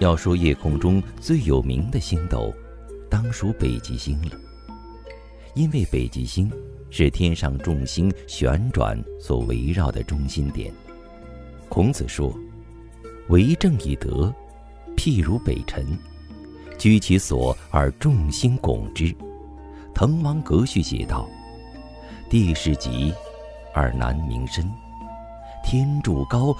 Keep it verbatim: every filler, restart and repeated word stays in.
要说夜空中最有名的星斗，当属北极星了。因为北极星是天上众星旋转所围绕的中心点。孔子说：“为政以德，譬如北辰，居其所而众星拱之。”滕王阁序写道：“地势极而南溟深，天柱高